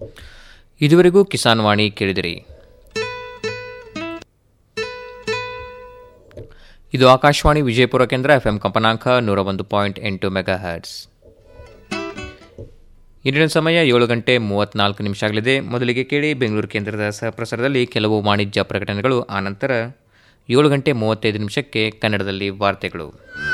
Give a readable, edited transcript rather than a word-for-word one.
ಇದುವರೆಗೂ ಕಿಸಾನ್ ವಾಣಿ ಕೇಳಿದಿರಿ. ಇದು ಆಕಾಶವಾಣಿ ವಿಜಯಪುರ ಕೇಂದ್ರ, ಎಫ್ಎಂ ಕಂಪನಾಂಕ 101.8 ಮೆಗಾಹರ್ಟ್ಸ್. ಇಂದಿನ ಸಮಯ 7:34 ಆಗಲಿದೆ. ಮೊದಲಿಗೆ ಕೇಳಿ ಬೆಂಗಳೂರು ಕೇಂದ್ರದ ಸಹಪ್ರಸಾರದಲ್ಲಿ ಕೆಲವು ವಾಣಿಜ್ಯ ಪ್ರಕಟಣೆಗಳು. ಆನಂತರ 7:35 ಕನ್ನಡದಲ್ಲಿ ವಾರ್ತೆಗಳು.